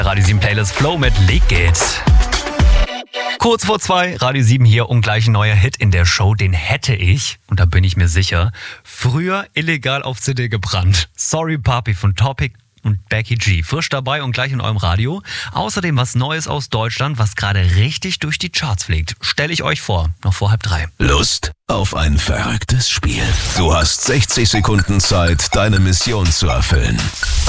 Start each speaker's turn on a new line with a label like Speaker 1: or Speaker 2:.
Speaker 1: Radio 7 Playlist Flow mit Leg geht. Kurz vor 2, Radio 7 hier und gleich ein neuer Hit in der Show. Den hätte ich, und da bin ich mir sicher, früher illegal auf CD gebrannt. Sorry Papi von Topic und Becky G. Frisch dabei und gleich in eurem Radio. Außerdem was Neues aus Deutschland, was gerade richtig durch die Charts fliegt. Stelle ich euch vor, noch vor 2:30.
Speaker 2: Lust auf ein verrücktes Spiel? Du hast 60 Sekunden Zeit, deine Mission zu erfüllen.